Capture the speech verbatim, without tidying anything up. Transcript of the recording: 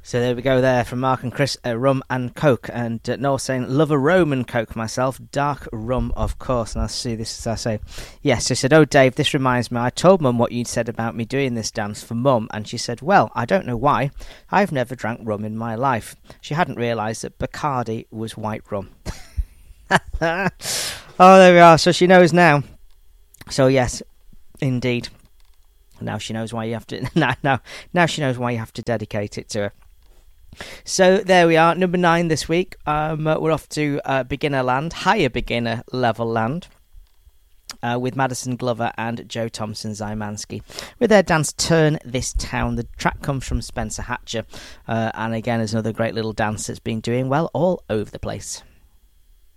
So there we go there from Mark and Chris, uh, rum and coke. And uh, Noel saying, love a Roman coke myself, dark rum, of course. And I see this as I say, yes, I said, oh, Dave, this reminds me, I told Mum what you'd said about me doing this dance for Mum. And she said, well, I don't know why. I've never drank rum in my life. She hadn't realised that Bacardi was white rum. Oh, there we are. So she knows now. So yes, indeed. Now she knows why you have to. Now, now, now she knows why you have to dedicate it to her. So there we are, number nine this week. Um, we're off to uh, beginner land, higher beginner level land, uh, with Madison Glover and Joe Thompson Zymanski with their dance Turn This Town. The track comes from Spencer Hatcher, uh, and again, is another great little dance that's been doing well all over the place.